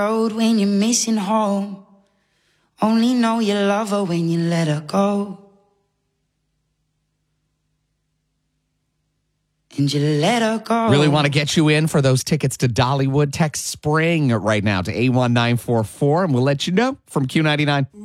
Road when you're missing home. Only know you love her when you let her go. And you let her go. Really want to get you in for those tickets to Dollywood. Text SPRING right now to 81944 and we'll let you know from Q99.